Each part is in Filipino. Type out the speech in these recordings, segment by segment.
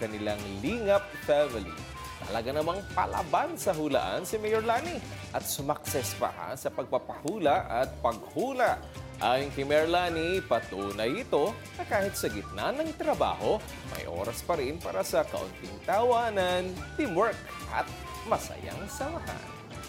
kanilang Lingap family. Talaga namang palaban sa hulaan si Mayor Lani at sumakses pa sa pagpapahula at paghula. Ayon kay Mayor Lani, patunay ito na kahit sa gitna ng trabaho, may oras pa rin para sa kaunting tawanan, teamwork at masayang samahan.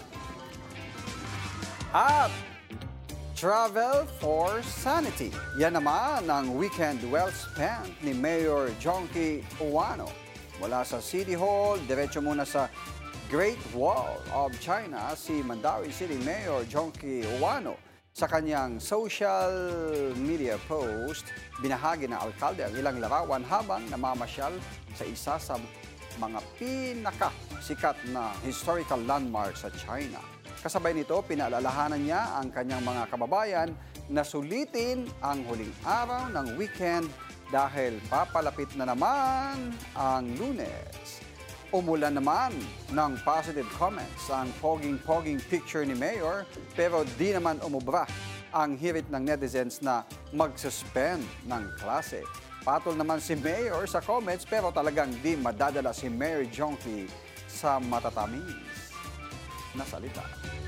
At travel for sanity. Yan naman ang weekend well spent ni Mayor Jonky Uwano. Mula sa City Hall, diretso muna sa Great Wall of China si Mandaue City Mayor Jonky Uwano. Sa kanyang social media post, binahagi ng alkalde ang ilang larawan habang namamasyal sa isa sa mga pinakasikat na historical landmark sa China. Kasabay nito, pinaalalahanan niya ang kanyang mga kababayan na sulitin ang huling araw ng weekend dahil papalapit na naman ang Lunes. Umulan naman ng positive comments ang poging-poging picture ni Mayor pero di naman umubra ang hirit ng netizens na mag-suspend ng klase. Patol naman si Mayor sa comments pero talagang di madadala si Mayor Jonky sa matatamis na salita.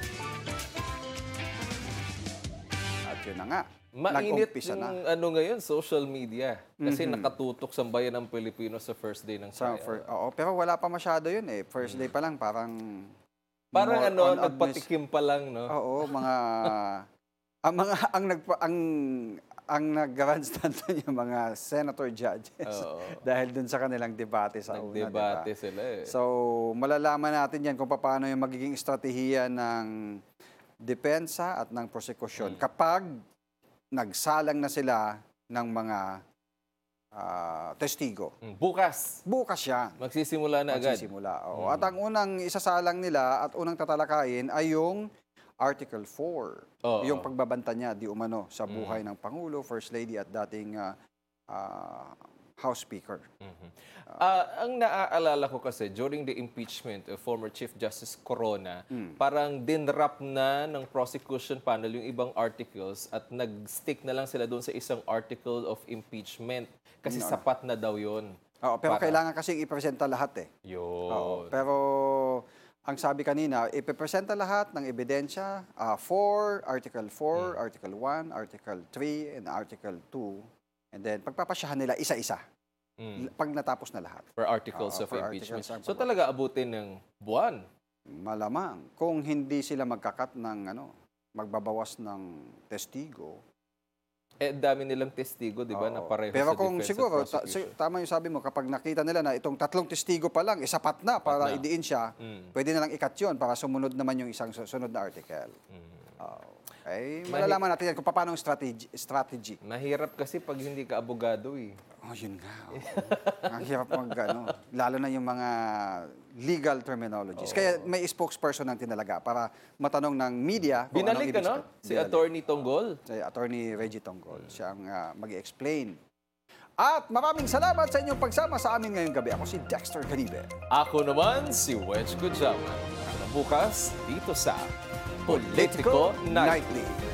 At yun na nga. Mainit Nag-umpisa na. yung ngayon, social media. Kasi nakatutok sa bayan ng Pilipino sa first day ng Sa trial. oo, pero wala pa masyado yun eh. First day pa lang parang... Parang more on nagpatikim pa lang, no? Oo, mga... ang nag-grandstand doon yung mga senator judges. Oo. Dahil dun sa kanilang debate sa una, Nagdebate diba? sila eh. So, malalaman natin yan kung paano yung magiging estratehiya ng depensa at ng prosekusyon kapag nagsalang na sila ng mga testigo. Bukas, Bukas yan. magsisimula na agad. Magsisimula. Oo. At ang unang isasalang nila at unang tatalakayin ay yung Article 4. Oo. Yung pagbabanta niya di umano sa buhay ng Pangulo, First Lady at dating House Speaker. Ang naaalala ko kasi, during the impeachment of former Chief Justice Corona, parang dinrap na ng prosecution panel yung ibang articles at nag-stick na lang sila doon sa isang article of impeachment kasi sapat na daw yun. Oo, pero kailangan kasi ipresenta lahat eh. Yun. Oo, pero ang sabi kanina, ipipresenta lahat ng ebidensya, Article 4, Article 1, Article 3, and Article 2. And then, pagpapasyahan nila isa-isa. Pag natapos na lahat. For articles Oo, of for impeachment. articles of So talaga abutin ng buwan. Malamang. Kung hindi sila magkakat ng, magbabawas ng testigo. Dami nilang testigo, di ba, na pareho Pero sa kung defense siguro, at prosecution. tama yung sabi mo, kapag nakita nila na itong 3 testigo pa lang, sapat na para idiin siya, pwede na lang ikat yun para sumunod naman yung isang susunod na article. Malalaman natin yan kung paano ang strategy. Mahirap kasi pag hindi ka abogado eh. Oh, yun nga. Ang hirap lalo na yung mga legal terminologies. Kaya may spokesperson ng tinalaga para matanong ng media kung Binalik anong ka, no? Si Attorney Tonggol. Si Attorney Reggie Tonggol. Siya ang mag-explain. At maraming salamat sa inyong pagsama sa amin ngayong gabi. Ako si Dexter Caribe. Ako naman si Wedge Kujaman. Hanggang bukas dito sa Politico Nightly.